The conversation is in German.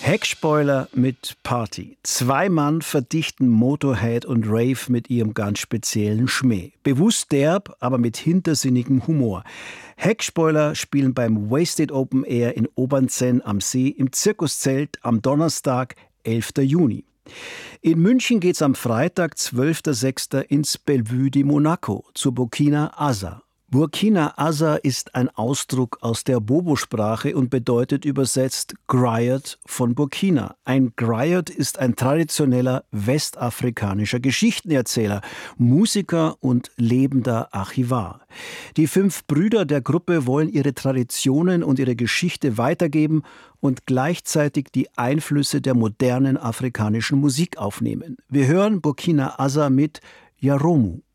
Heckspoiler mit Party. 2 Mann verdichten Motorhead und Rave mit ihrem ganz speziellen Schmäh. Bewusst derb, aber mit hintersinnigem Humor. Heckspoiler spielen beim Wasted Open Air in Obernzenn am See im Zirkuszelt am Donnerstag, 11. Juni. In München geht's am Freitag, 12.06. ins Bellevue di Monaco zu Burkina Asa. Burkina Asa ist ein Ausdruck aus der Bobo-Sprache und bedeutet übersetzt Griot von Burkina. Ein Griot ist ein traditioneller westafrikanischer Geschichtenerzähler, Musiker und lebender Archivar. Die 5 Brüder der Gruppe wollen ihre Traditionen und ihre Geschichte weitergeben und gleichzeitig die Einflüsse der modernen afrikanischen Musik aufnehmen. Wir hören Burkina Asa mit Yaromu.